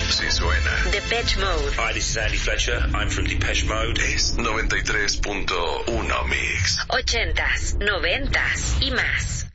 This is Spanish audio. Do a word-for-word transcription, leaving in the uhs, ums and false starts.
Sí suena. Depeche Mode. Hi, this is Andy Fletcher. I'm from Depeche Mode. Es noventa y tres punto uno Mix. Ochentas, noventas y más.